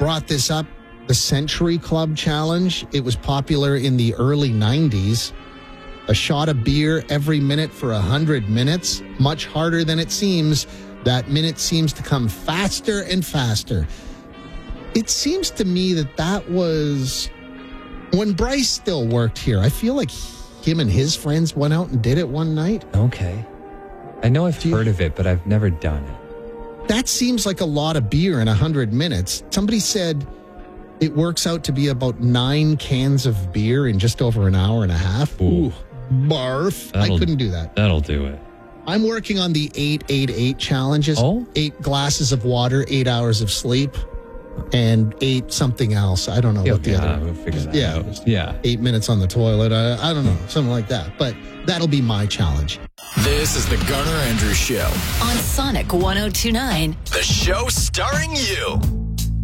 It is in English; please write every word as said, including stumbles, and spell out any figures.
brought this up, the Century Club Challenge. It was popular in the early nineties. A shot of beer every minute for one hundred minutes. Much harder than it seems. That minute seems to come faster and faster. It seems to me that that was when Bryce still worked here. I feel like him and his friends went out and did it one night. Okay. I know I've Do you- heard of it, but I've never done it. That seems like a lot of beer in one hundred minutes. Somebody said it works out to be about nine cans of beer in just over an hour and a half. Ooh. Ooh, barf. That'll- I couldn't do that. That'll do it. I'm working on the eight eight eight challenges. Oh? Eight glasses of water, eight hours of sleep, and eight something else. I don't know what the yeah, other. we'll figure that Yeah. out. Yeah. Eight minutes on the toilet. I, I don't know. Something like that. But that'll be my challenge. This is the Garner Andrews Show. On Sonic one oh two point nine. The show starring you.